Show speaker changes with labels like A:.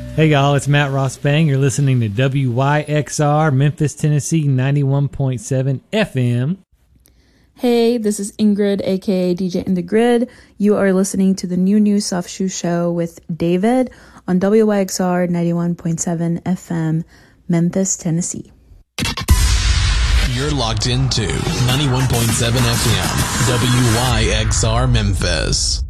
A: Hey y'all, it's Matt Ross Bang. You're listening to WYXR, Memphis, Tennessee, 91.7 FM.
B: Hey, this is Ingrid, aka DJ in the Grid. You are listening to the New Soft Shoe Show with David on WYXR 91.7 FM, Memphis, Tennessee.
C: You're locked into 91.7 FM, WYXR Memphis.